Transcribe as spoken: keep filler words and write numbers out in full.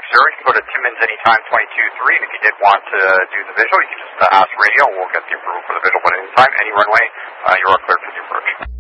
zero. You can go to Timmins anytime twenty-two three, and if you did want to do the visual, you can just uh, ask radio, and we'll get the approval for the visual. But anytime, any runway, uh, you are cleared for the approach.